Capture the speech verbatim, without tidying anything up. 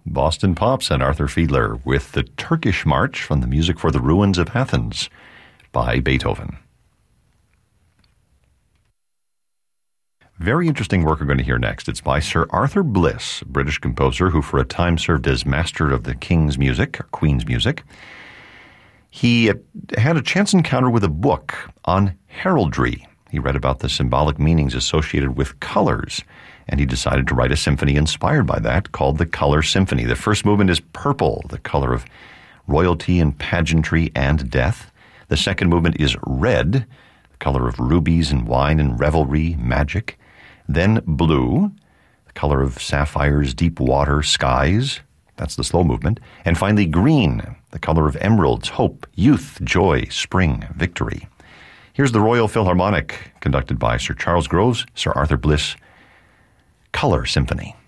Boston Pops and Arthur Fiedler with the Turkish March from the Music for the Ruins of Athens by Beethoven. Very interesting work we're going to hear next. It's by Sir Arthur Bliss, a British composer who for a time served as master of the King's music, or Queen's music. He had a chance encounter with a book on heraldry. He read about the symbolic meanings associated with colors, and he decided to write a symphony inspired by that called the Color Symphony. The first movement is purple, the color of royalty and pageantry and death. The second movement is red, the color of rubies and wine and revelry, magic. Then blue, the color of sapphires, deep water, skies. That's the slow movement. And finally green, the color of emeralds, hope, youth, joy, spring, victory. Here's the Royal Philharmonic, conducted by Sir Charles Groves, Sir Arthur Bliss, Color Symphony.